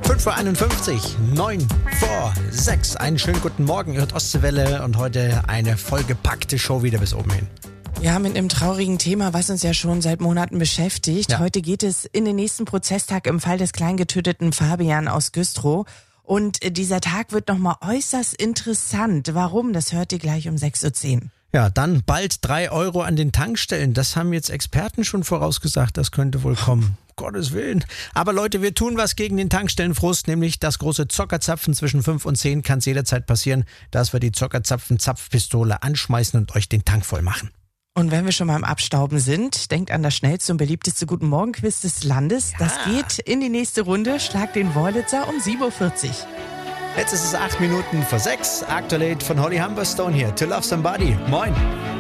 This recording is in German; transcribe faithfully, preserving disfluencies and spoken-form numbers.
fünf Uhr einundfünfzig, neun vor sechs. Einen schönen guten Morgen, ihr hört Ostseewelle und heute eine vollgepackte Show wieder bis oben hin. Ja, mit einem traurigen Thema, was uns ja schon seit Monaten beschäftigt. Ja. Heute geht es in den nächsten Prozesstag im Fall des klein getöteten Fabian aus Güstrow. Und dieser Tag wird nochmal äußerst interessant. Warum? Das hört ihr gleich um sechs Uhr zehn. Ja, dann bald drei Euro an den Tankstellen. Das haben jetzt Experten schon vorausgesagt, das könnte wohl kommen. Gottes Willen. Aber Leute, wir tun was gegen den Tankstellenfrust, nämlich das große Zockerzapfen zwischen fünf und zehn kann es jederzeit passieren, dass wir die Zockerzapfen-Zapfpistole anschmeißen und euch den Tank voll machen. Und wenn wir schon mal im Abstauben sind, denkt an das schnellste und beliebteste Guten Morgen-Quiz des Landes. Ja. Das geht in die nächste Runde. Schlag den Wurlitzer um sieben Uhr vierzig. Jetzt ist es acht Minuten vor sechs. Aktuell von Holly Humberstone hier. To Love Somebody. Moin.